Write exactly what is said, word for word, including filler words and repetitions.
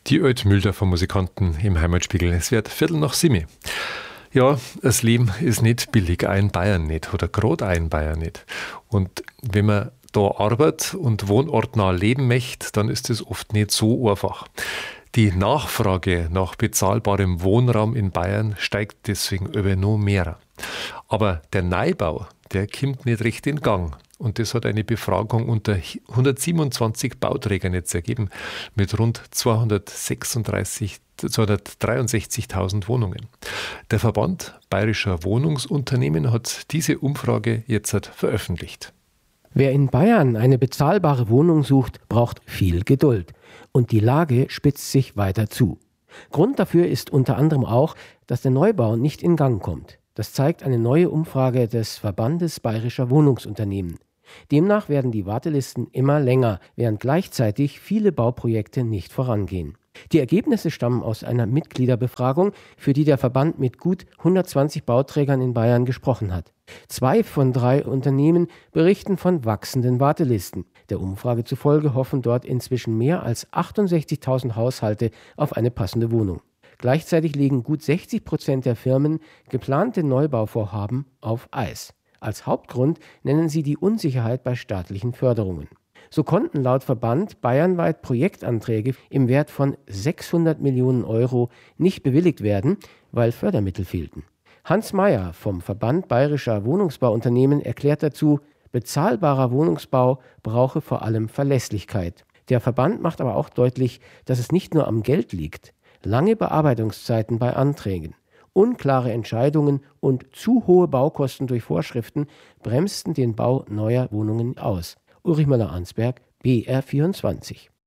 Die Altmülder vom Musikanten im Heimatspiegel. Es wird Viertel nach sieben. Ja, das Leben ist nicht billig, auch in Bayern nicht oder gerade auch in Bayern nicht. Und wenn man da arbeitet und wohnortnah leben möchte, dann ist das oft nicht so einfach. Die Nachfrage nach bezahlbarem Wohnraum in Bayern steigt deswegen über noch mehr. Aber der Neubau, der kommt nicht recht in Gang. Und das hat eine Befragung unter hundertsiebenundzwanzig Bauträgern jetzt ergeben, mit rund zweihundertsechsunddreißig zweihundertdreiundsechzigtausend Wohnungen. Der Verband Bayerischer Wohnungsunternehmen hat diese Umfrage jetzt veröffentlicht. Wer in Bayern eine bezahlbare Wohnung sucht, braucht viel Geduld. Und die Lage spitzt sich weiter zu. Grund dafür ist unter anderem auch, dass der Neubau nicht in Gang kommt. Das zeigt eine neue Umfrage des Verbandes Bayerischer Wohnungsunternehmen. Demnach werden die Wartelisten immer länger, während gleichzeitig viele Bauprojekte nicht vorangehen. Die Ergebnisse stammen aus einer Mitgliederbefragung, für die der Verband mit gut hundertzwanzig Bauträgern in Bayern gesprochen hat. Zwei von drei Unternehmen berichten von wachsenden Wartelisten. Der Umfrage zufolge hoffen dort inzwischen mehr als achtundsechzigtausend Haushalte auf eine passende Wohnung. Gleichzeitig legen gut sechzig Prozent der Firmen geplante Neubauvorhaben auf Eis. Als Hauptgrund nennen sie die Unsicherheit bei staatlichen Förderungen. So konnten laut Verband bayernweit Projektanträge im Wert von sechshundert Millionen Euro nicht bewilligt werden, weil Fördermittel fehlten. Hans Mayer vom Verband Bayerischer Wohnungsbauunternehmen erklärt dazu, bezahlbarer Wohnungsbau brauche vor allem Verlässlichkeit. Der Verband macht aber auch deutlich, dass es nicht nur am Geld liegt. Lange Bearbeitungszeiten bei Anträgen, unklare Entscheidungen und zu hohe Baukosten durch Vorschriften bremsten den Bau neuer Wohnungen aus. Ulrich Müller-Arnsberg, B R vierundzwanzig.